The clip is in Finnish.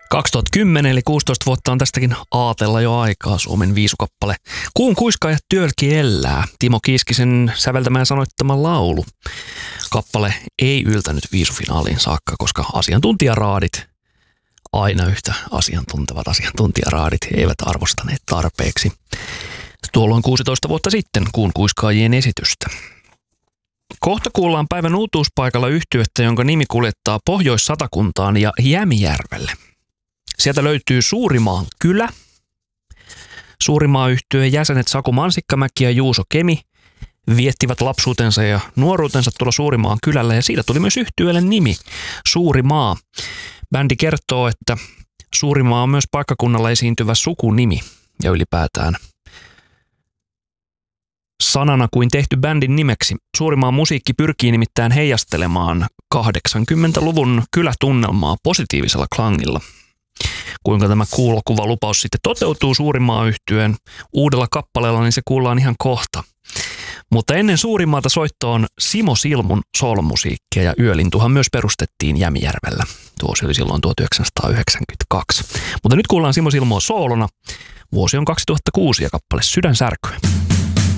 2010 eli 16 vuotta on tästäkin aatella jo aikaa Suomen viisukappale. Kuun kuiskaajat työlki ellää. Timo Kiiskisen säveltämä ja sanoittama laulu. Kappale ei yltänyt viisufinaaliin saakka, koska asiantuntijaraadit, aina yhtä asiantuntevat asiantuntijaraadit, eivät arvostaneet tarpeeksi. Tuolloin 16 vuotta sitten kuun kuiskaajien esitystä. Kohta kuullaan päivän uutuuspaikalla yhtyettä, jonka nimi kuljettaa Pohjois-Satakuntaan ja Jämijärvelle. Sieltä löytyy Suurimaan kylä. Suurimaa-yhtyeen jäsenet Saku Mansikkamäki ja Juuso Kemi viettivät lapsuutensa ja nuoruutensa tuolla Suurimaan kylällä ja siitä tuli myös yhtyeelle nimi Suurimaa. Bändi kertoo, että Suurimaa on myös paikkakunnalla esiintyvä sukunimi ja ylipäätään sanana kuin tehty bändin nimeksi. Suurimaan musiikki pyrkii nimittäin heijastelemaan 80-luvun kylätunnelmaa positiivisella klangilla. Kuinka tämä kuulokuva lupaus sitten toteutuu Suurimaa-yhtyeen uudella kappaleella, niin se kuullaan ihan kohta. Mutta ennen Suurimaata soittoon Simo Silmun soolomusiikkia ja Yölintuhan myös perustettiin Jämijärvellä. Tuosi oli silloin 1992. Mutta nyt kuullaan Simo Silmoa soolona. Vuosi on 2006 ja kappale Sydänsärkyä.